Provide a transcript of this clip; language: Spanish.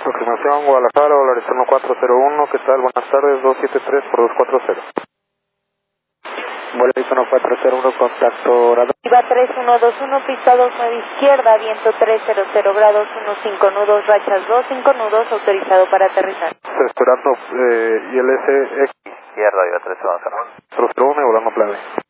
Confirmación, Guadalajara, Horizon 1401, ¿qué tal? Buenas tardes, 273 por 240. Vuelo Horizon 401, contacto radar. Viva 3121, pista 29 izquierda, viento 300 grados, 15 nudos, rachas 25 nudos, autorizado para aterrizar. Esperando ILS Izquierda, Viva 311. 001 y volando plane.